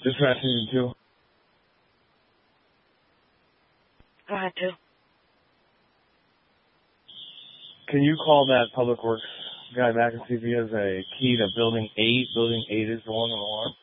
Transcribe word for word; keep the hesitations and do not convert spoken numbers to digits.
Dispatch Engine two. Go ahead, two. Can you call that Public Works guy back and see if he has a key to Building eight? Building eight is the one on the alarm.